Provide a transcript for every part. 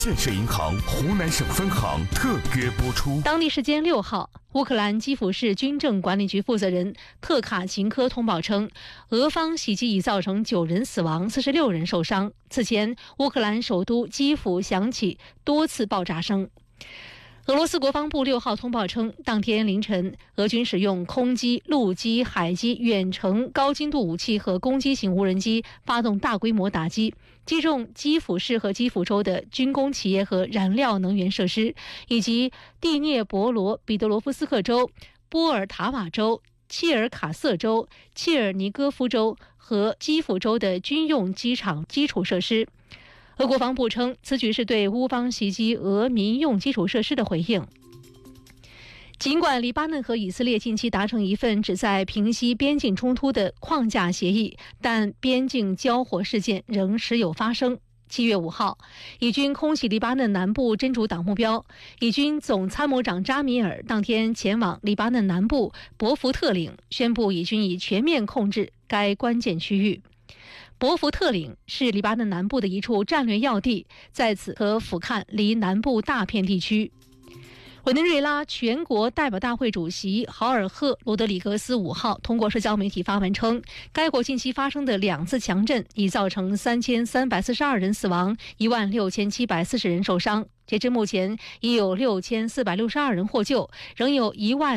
建设银行湖南省分行特约播出。 当地时间6号，乌克兰基辅市军政管理局负责人特卡琴科通报称，俄方袭击已造成9人死亡，46人受伤。此前，乌克兰首都基辅响起多次爆炸声。俄罗斯国防部6号通报称，当天凌晨，俄军使用空机、陆基、海基远程高精度武器和攻击型无人机发动大规模打击，击中基辅市和基辅州的军工企业和燃料能源设施，以及第聂伯罗彼得罗夫斯克州、波尔塔瓦州、切尔卡瑟州、切尔尼戈夫州和基辅州的军用机场基础设施。俄国防部称，此举是对乌方袭击俄民用基础设施的回应。尽管黎巴嫩和以色列近期达成一份旨在平息边境冲突的框架协议，但边境交火事件仍时有发生。7月5号，以军空袭黎巴嫩南部真主党目标，以军总参谋长扎米尔当天前往黎巴嫩南部博福特岭，宣布以军已全面控制该关键区域。博福特岭是黎巴嫩南部的一处战略要地，在此可俯瞰离南部大片地区。委内瑞拉全国代表大会主席豪尔赫·罗德里格斯5号通过社交媒体发文称，该国近期发生的2次强震已造成3342人死亡，16740人受伤。截至目前，已有6462人获救，仍有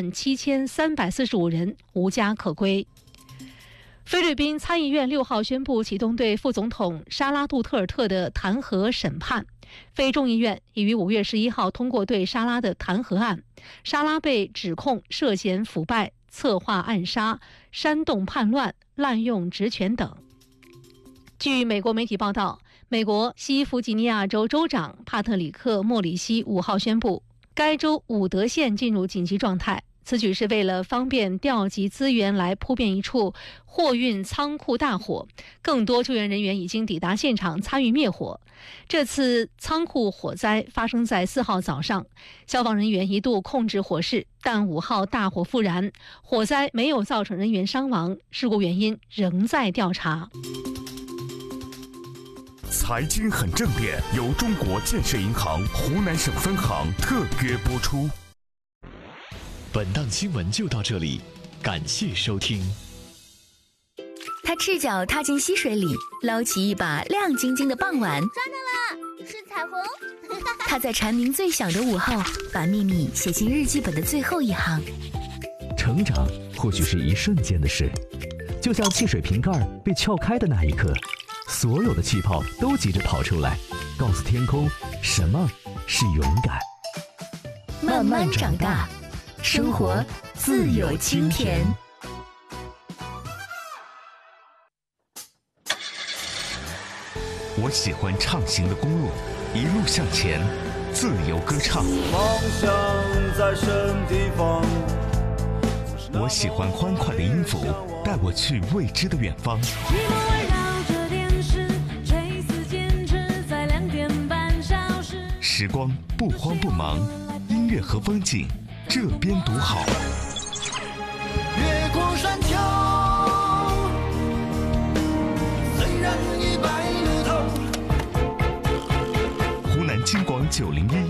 17345人无家可归。菲律宾参议院6号宣布启动对副总统沙拉杜特尔特的弹劾审判。非众议院已于5月11号通过对沙拉的弹劾案。沙拉被指控涉嫌腐败、策划暗杀、煽动叛乱、滥用职权等。据美国媒体报道，美国西弗吉尼亚州州长帕特里克·莫里西5号宣布，该州伍德县进入紧急状态。此举是为了方便调集资源来扑灭一处货运仓库大火，更多救援人员已经抵达现场参与灭火。这次仓库火灾发生在4号早上，消防人员一度控制火势，但5号大火复燃，火灾没有造成人员伤亡，事故原因仍在调查。 财经很正点，由中国建设银行湖南省分行特约播出。 本档新闻就到这里，感谢收听。 他赤脚踏进溪水里，捞起一把亮晶晶的傍晚。 抓到了，是彩虹。 他在蝉鸣最响的午后，把秘密写进日记本的最后一行。 成长或许是一瞬间的事，就像汽水瓶盖被撬开的那一刻，所有的气泡都急着跑出来，告诉天空什么是勇敢。 慢慢长大，生活自有清甜。 我喜欢畅行的公路，一路向前，自由歌唱。 梦想在什么地方？ 我喜欢欢快的音符，带我去未知的远方。时光不慌不忙，音乐和风景这边独好。 越过山丘，虽然已白了头。 湖南金广901